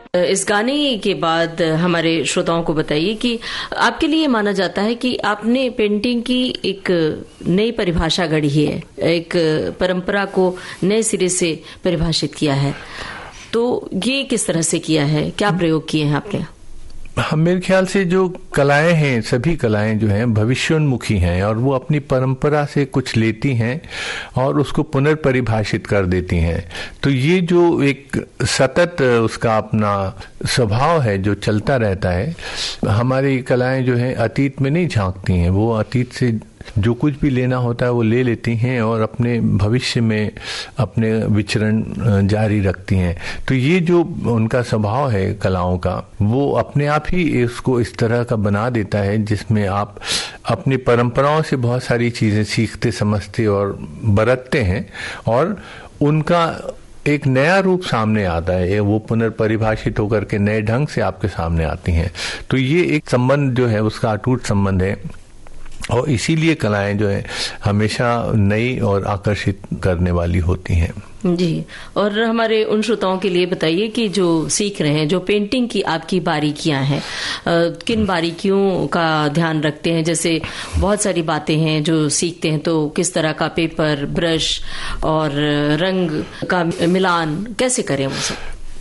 इस गाने के बाद हमारे श्रोताओं को बताइए कि आपके लिए माना जाता है कि आपने पेंटिंग की एक नई परिभाषा गढ़ी है, एक परंपरा को नए सिरे से परिभाषित किया है। तो ये किस तरह से किया है, क्या प्रयोग किए हैं आपने? मेरे ख्याल से जो कलाएं हैं, सभी कलाएं जो हैं भविष्योन्मुखी हैं और वो अपनी परंपरा से कुछ लेती हैं और उसको पुनर्परिभाषित कर देती हैं। तो ये जो एक सतत उसका अपना स्वभाव है जो चलता रहता है, हमारी कलाएं जो हैं अतीत में नहीं झांकती हैं, वो अतीत से जो कुछ भी लेना होता है वो ले लेती हैं और अपने भविष्य में अपने विचरण जारी रखती हैं। तो ये जो उनका स्वभाव है कलाओं का, वो अपने आप ही इसको इस तरह का बना देता है जिसमें आप अपनी परंपराओं से बहुत सारी चीजें सीखते, समझते और बरतते हैं और उनका एक नया रूप सामने आता है, वो पुनर्परिभाषित होकर के नए ढंग से आपके सामने आती हैं। तो ये एक संबंध जो है उसका अटूट संबंध है और इसीलिए कलाएं जो है हमेशा नई और आकर्षित करने वाली होती हैं। जी, और हमारे उन श्रोताओं के लिए बताइए कि जो सीख रहे हैं, जो पेंटिंग की आपकी बारीकियां हैं, किन बारीकियों का ध्यान रखते हैं? जैसे बहुत सारी बातें हैं जो सीखते हैं, तो किस तरह का पेपर, ब्रश और रंग का मिलान कैसे करें वो सब?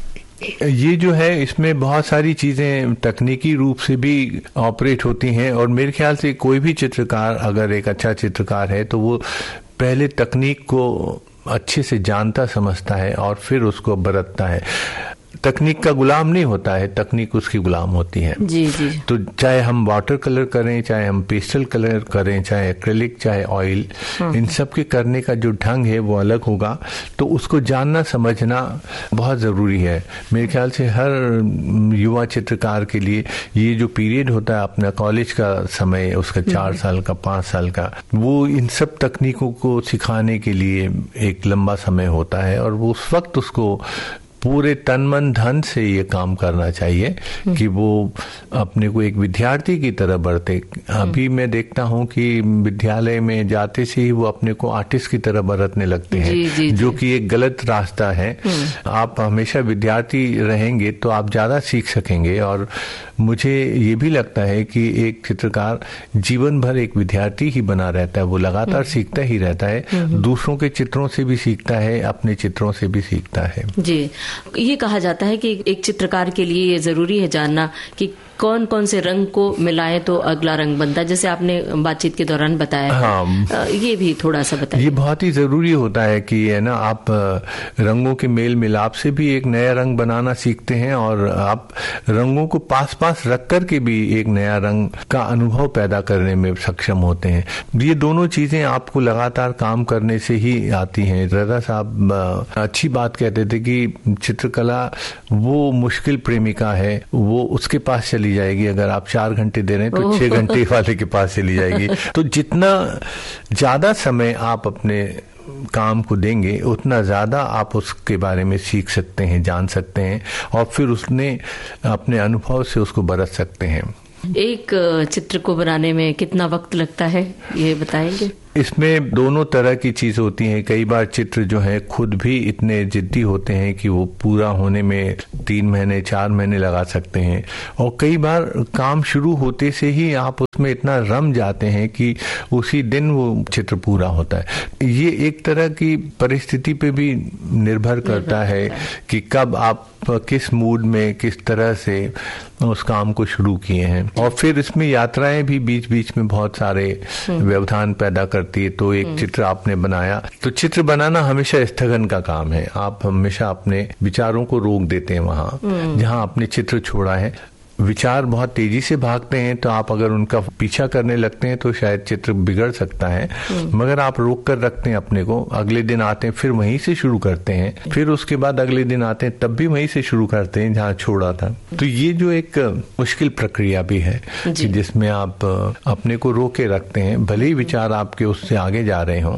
ये जो है इसमें बहुत सारी चीजें तकनीकी रूप से भी ऑपरेट होती हैं और मेरे ख्याल से कोई भी चित्रकार अगर एक अच्छा चित्रकार है तो वो पहले तकनीक को अच्छे से जानता समझता है और फिर उसको बरतता है। तकनीक का गुलाम नहीं होता है, तकनीक उसकी गुलाम होती है। जी जी। तो चाहे हम वाटर कलर करें, चाहे हम पेस्टल कलर करें, चाहे एक्रेलिक, चाहे ऑयल, इन सब के करने का जो ढंग है वो अलग होगा। तो उसको जानना समझना बहुत जरूरी है। मेरे ख्याल से हर युवा चित्रकार के लिए ये जो पीरियड होता है अपना कॉलेज का समय, उसका 4 साल का, 5 साल का, वो इन सब तकनीकों को सिखाने के लिए एक लंबा समय होता है और वो उस वक्त उसको पूरे तन मन धन से ये काम करना चाहिए कि वो अपने को एक विद्यार्थी की तरह बढ़ते। अभी मैं देखता हूँ कि विद्यालय में जाते से ही वो अपने को आर्टिस्ट की तरह बरतने लगते हैं, जी, जो कि एक गलत रास्ता है। आप हमेशा विद्यार्थी रहेंगे तो आप ज्यादा सीख सकेंगे और मुझे ये भी लगता है कि एक चित्रकार जीवन भर एक विद्यार्थी ही बना रहता है, वो लगातार सीखता ही रहता है, दूसरों के चित्रों से भी सीखता है, अपने चित्रों से भी सीखता है। जी, ये कहा जाता है कि एक चित्रकार के लिए ये जरूरी है जानना कि कौन कौन से रंग को मिलाएं तो अगला रंग बनता है, जैसे आपने बातचीत के दौरान बताया। हाँ, ये भी थोड़ा सा बताइए। ये बहुत ही जरूरी होता है कि है ना, आप रंगों के मेल मिलाप से भी एक नया रंग बनाना सीखते हैं और आप रंगों को पास पास रख कर के भी एक नया रंग का अनुभव पैदा करने में सक्षम होते हैं। ये दोनों चीजें आपको लगातार काम करने से ही आती हैं। रजा साहब अच्छी बात कहते थे कि चित्रकला वो मुश्किल प्रेमिका है, वो उसके पास चली जाएगी। अगर आप 4 घंटे दे रहे हैं तो 6 घंटे वाले के पास चली जाएगी। तो जितना ज्यादा समय आप अपने काम को देंगे उतना ज्यादा आप उसके बारे में सीख सकते हैं, जान सकते हैं और फिर उसने अपने अनुभव से उसको बरत सकते हैं। एक चित्र को बनाने में कितना वक्त लगता है, ये बताएंगे? इसमें दोनों तरह की चीज होती हैं। कई बार चित्र जो है खुद भी इतने जिद्दी होते हैं कि वो पूरा होने में 3 महीने 4 महीने लगा सकते हैं और कई बार काम शुरू होते से ही आप उसमें इतना रम जाते हैं कि उसी दिन वो चित्र पूरा होता है। ये एक तरह की परिस्थिति पे भी निर्भर करता है कि कब आप किस मूड में किस तरह से उस काम को शुरू किए हैं और फिर इसमें यात्राएं भी बीच बीच में बहुत सारे व्यवधान पैदा करती है। तो एक चित्र आपने बनाया तो चित्र बनाना हमेशा स्थगन का काम है। आप हमेशा अपने विचारों को रोक देते हैं वहां जहां आपने चित्र छोड़ा है। विचार बहुत तेजी से भागते हैं तो आप अगर उनका पीछा करने लगते हैं तो शायद चित्र बिगड़ सकता है, मगर आप रोक कर रखते हैं अपने को। अगले दिन आते हैं फिर वहीं से शुरू करते हैं, फिर उसके बाद अगले दिन आते हैं तब भी वहीं से शुरू करते हैं जहाँ छोड़ा था। तो ये जो एक मुश्किल प्रक्रिया भी है जिसमें आप अपने को रोके रखते हैं, भले ही विचार आपके उससे आगे जा रहे हों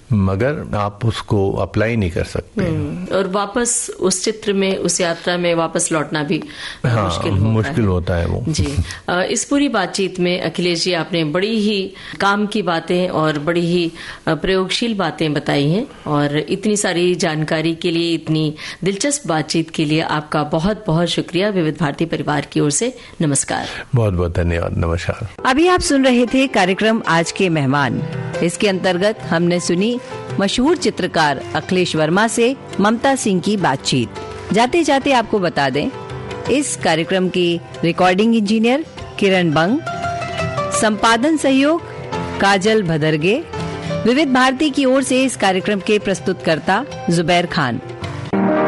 मगर आप उसको अप्लाई नहीं कर सकते। और वापस उस चित्र में, उस यात्रा में वापस लौटना भी मुश्किल होता है वो। जी। इस पूरी बातचीत में अखिलेश जी आपने बड़ी ही काम की बातें और बड़ी ही प्रयोगशील बातें बताई हैं, और इतनी सारी जानकारी के लिए, इतनी दिलचस्प बातचीत के लिए आपका बहुत बहुत शुक्रिया विविध भारती परिवार की ओर से। नमस्कार। बहुत बहुत धन्यवाद। नमस्कार। अभी आप सुन रहे थे कार्यक्रम आज के मेहमान। इसके अंतर्गत हमने सुनी मशहूर चित्रकार अखिलेश वर्मा से ममता सिंह की बातचीत। जाते जाते आपको बता दें, इस कार्यक्रम की रिकॉर्डिंग इंजीनियर किरण बंग, संपादन सहयोग काजल भदरगे, विविध भारती की ओर से इस कार्यक्रम के प्रस्तुतकर्ता जुबैर खान।